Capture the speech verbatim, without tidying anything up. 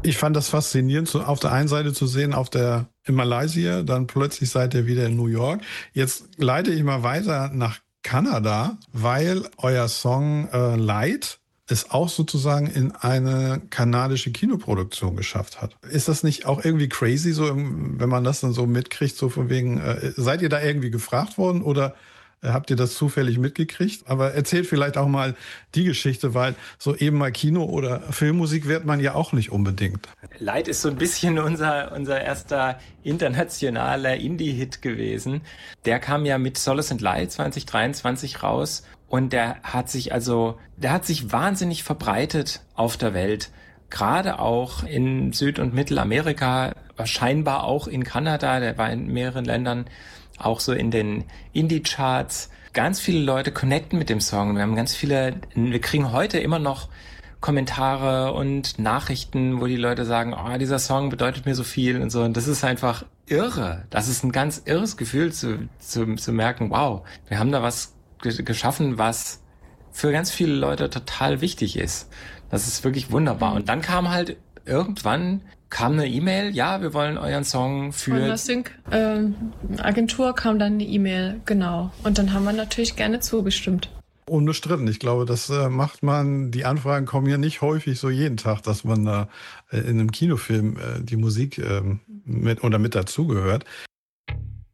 Ich fand das faszinierend, so auf der einen Seite zu sehen, auf der in Malaysia, dann plötzlich seid ihr wieder in New York. Jetzt leite ich mal weiter nach Kanada, weil euer Song äh, Light es auch sozusagen in eine kanadische Kinoproduktion geschafft hat. Ist das nicht auch irgendwie crazy, so wenn man das dann so mitkriegt, so von wegen, äh, seid ihr da irgendwie gefragt worden oder habt ihr das zufällig mitgekriegt? Aber erzählt vielleicht auch mal die Geschichte, weil so eben mal Kino- oder Filmmusik wird man ja auch nicht unbedingt. Light ist so ein bisschen unser, unser erster internationaler Indie-Hit gewesen. Der kam ja mit Solace and Light zwanzig dreiundzwanzig raus und der hat sich also, der hat sich wahnsinnig verbreitet auf der Welt. Gerade auch in Süd- und Mittelamerika, scheinbar auch in Kanada, der war in mehreren Ländern auch so in den Indie-Charts. Ganz viele Leute connecten mit dem Song. Wir haben ganz viele, wir kriegen heute immer noch Kommentare und Nachrichten, wo die Leute sagen, oh, dieser Song bedeutet mir so viel und so. Und das ist einfach irre. Das ist ein ganz irres Gefühl zu, zu, zu merken, wow, wir haben da was ge- geschaffen, was für ganz viele Leute total wichtig ist. Das ist wirklich wunderbar. Und dann kam halt irgendwann kam eine E-Mail, ja, wir wollen euren Song für... Von der Sync-Agentur ähm, kam dann eine E-Mail, genau. Und dann haben wir natürlich gerne zugestimmt. Unbestritten. Ich glaube, das äh, macht man, die Anfragen kommen ja nicht häufig so jeden Tag, dass man da äh, in einem Kinofilm äh, die Musik äh, mit oder mit dazugehört.